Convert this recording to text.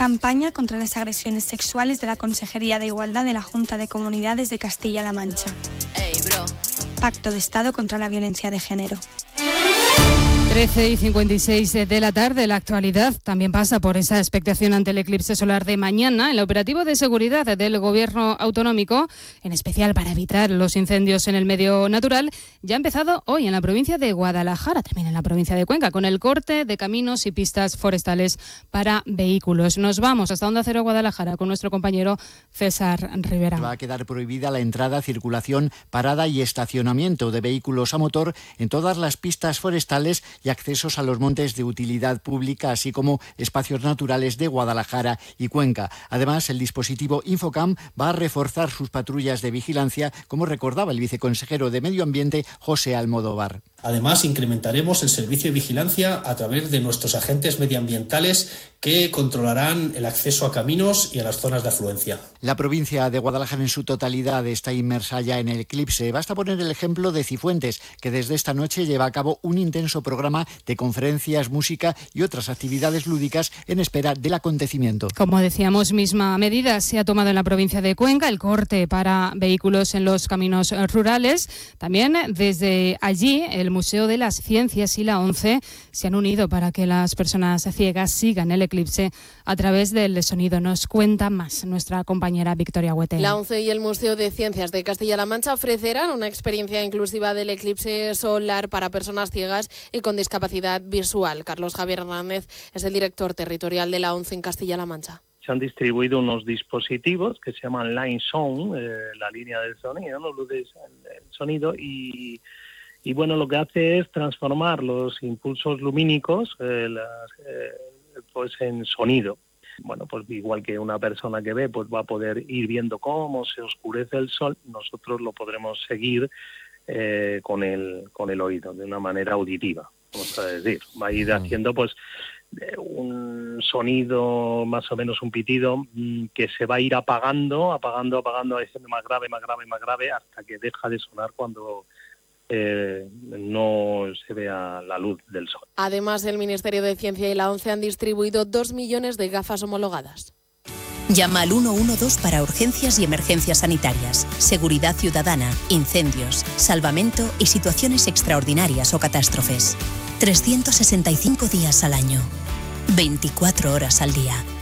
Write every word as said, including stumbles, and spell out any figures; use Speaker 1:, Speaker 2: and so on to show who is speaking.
Speaker 1: Campaña contra las agresiones sexuales de la Consejería de Igualdad de la Junta de Comunidades de Castilla-La Mancha. Hey, bro. Pacto de Estado contra la violencia de género.
Speaker 2: trece y cincuenta y seis de la tarde, la actualidad también pasa por esa expectación ante el eclipse solar de mañana. El operativo de seguridad del Gobierno autonómico, en especial para evitar los incendios en el medio natural, ya ha empezado hoy en la provincia de Guadalajara, también en la provincia de Cuenca, con el corte de caminos y pistas forestales para vehículos. Nos vamos hasta Onda Cero Guadalajara con nuestro compañero César Rivera.
Speaker 3: Va a quedar prohibida la entrada, circulación, parada y estacionamiento de vehículos a motor en todas las pistas forestales y accesos a los montes de utilidad pública, así como espacios naturales de Guadalajara y Cuenca. Además, el dispositivo Infocam va a reforzar sus patrullas de vigilancia, como recordaba el viceconsejero de Medio Ambiente, José Almodóvar.
Speaker 4: Además, incrementaremos el servicio de vigilancia a través de nuestros agentes medioambientales que controlarán el acceso a caminos y a las zonas de afluencia.
Speaker 3: La provincia de Guadalajara en su totalidad está inmersa ya en el eclipse. Basta poner el ejemplo de Cifuentes, que desde esta noche lleva a cabo un intenso programa de conferencias, música y otras actividades lúdicas en espera del acontecimiento.
Speaker 2: Como decíamos, misma medida se ha tomado en la provincia de Cuenca, el corte para vehículos en los caminos rurales. También desde allí el Museo de las Ciencias y la ONCE se han unido para que las personas ciegas sigan el eclipse a través del sonido. Nos cuenta más nuestra compañera Victoria Huete.
Speaker 5: La ONCE y el Museo de Ciencias de Castilla-La Mancha ofrecerán una experiencia inclusiva del eclipse solar para personas ciegas y con discapacidad visual. Carlos Javier Hernández es el director territorial de la ONCE en Castilla-La Mancha.
Speaker 6: Se han distribuido unos dispositivos que se llaman Line Sound, eh, la línea del sonido, ¿no? Luz del sonido, y, y bueno, lo que hace es transformar los impulsos lumínicos eh, las, eh, pues en sonido. Bueno, pues igual que una persona que ve, pues va a poder ir viendo cómo se oscurece el sol, nosotros lo podremos seguir eh, con el con el oído, de una manera auditiva, vamos a decir. Va a ir haciendo pues un sonido, más o menos un pitido, que se va a ir apagando, apagando, apagando, haciendo más grave, más grave, más grave, hasta que deja de sonar cuando eh, no se vea la luz del sol.
Speaker 5: Además, el Ministerio de Ciencia y la ONCE han distribuido dos millones de gafas homologadas.
Speaker 7: Llama al uno uno dos para urgencias y emergencias sanitarias, seguridad ciudadana, incendios, salvamento y situaciones extraordinarias o catástrofes. trescientos sesenta y cinco días al año, veinticuatro horas al día.